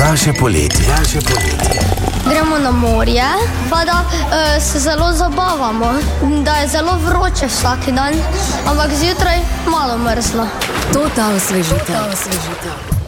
Vaše poletje. Gremo na morje, pa da se zelo zabavamo, da je zelo vroče vsak dan, ampak zjutraj malo mrzlo. Total osvežitev.